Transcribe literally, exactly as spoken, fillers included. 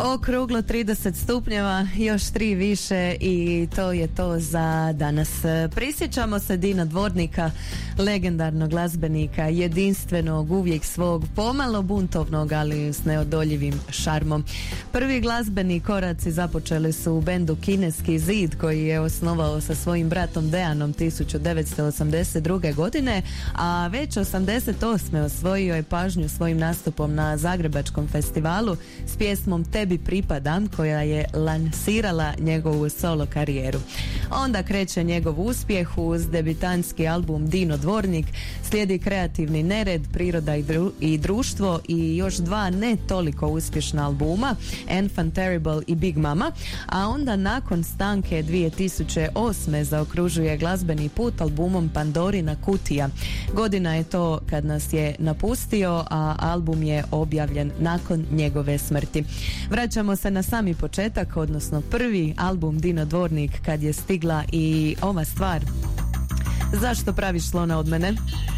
Okruglo trideset stupnjeva, još tri više i to je to za danas. Prisjećamo se Dina Dvornika, legendarnog glazbenika, jedinstvenog, uvijek svog, pomalo buntovnog, ali s neodoljivim šarmom. Prvi glazbeni koraci započeli su u bendu Kineski zid, koji je osnovao sa svojim bratom Dejanom tisuću devetsto osamdeset druge. godine, a već osamdeset osme osvojio je pažnju svojim nastupom na Zagrebačkom festivalu s pjesmom Tebi pripadam, koja je lansirala njegovu solo karijeru. Onda kreće njegov uspjeh uz debitanski album Dino Dvornik, slijedi kreativni nered, priroda i, dru- i društvo i još dva ne toliko uspješna albuma, Enfant Terrible i Big Mama, a onda nakon stanke dvije tisuće osme zaokružuje glazbeni put albumom Pandorina kutija. Godina je to kad nas je napustio, a album je objavljen nakon njegove smrti. Vraćamo se na sami početak, odnosno prvi album Dino Dvornik, kad je stigla i ova stvar. Zašto praviš slona od mene?